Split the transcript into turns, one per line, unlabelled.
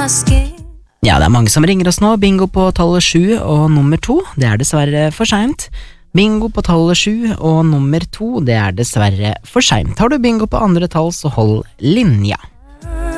Ja, det mange som ringer oss nå. Bingo på tallet 7 og nummer 2. Det dessverre for sent. Bingo på tallet 7 og nummer 2. Det dessverre for sent. Har du bingo på andre tall, så hold linja.